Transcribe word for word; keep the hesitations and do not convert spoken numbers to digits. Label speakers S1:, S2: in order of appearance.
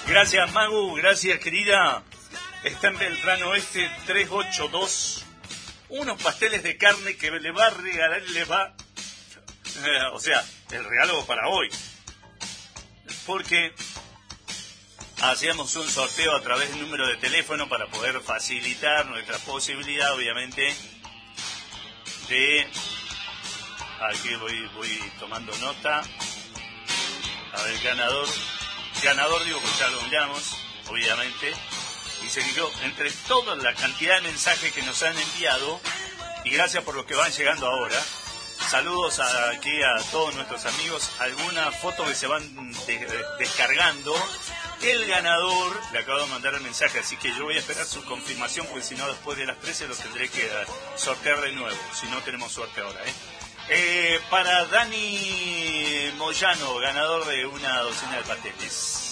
S1: Gracias, Magu, gracias, querida. Está en Beltrán Oeste trescientos ochenta y dos. Unos pasteles de carne que le va a regalar, le va... Eh, o sea, el regalo para hoy. Porque hacíamos un sorteo a través del número de teléfono para poder facilitar nuestra posibilidad, obviamente, de... Aquí voy, voy tomando nota. A ver, ganador... Ganador, digo, pues ya lo miramos, obviamente. Y se dijo, entre toda la cantidad de mensajes que nos han enviado, y gracias por los que van llegando ahora, saludos a, aquí a todos nuestros amigos, algunas fotos que se van de, de, descargando. El ganador, le acabo de mandar el mensaje, así que yo voy a esperar su confirmación, porque si no, después de las trece lo tendré que sortear de nuevo, si no tenemos suerte ahora, ¿eh? Eh, para Dani Moyano, ganador de una docena de pasteles.